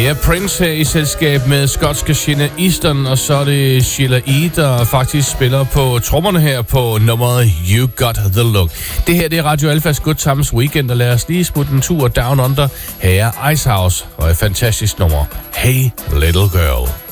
Det er Prince her i selskab med skotske Sheena Easton, og så er det Sheila E., der faktisk spiller på trommerne her på nummeret You Got The Look. Det her det er Radio Alphas Good Times Weekend, og lad os lige smutte en tur down under. Her er Icehouse og et fantastisk nummer. Hey Little Girl.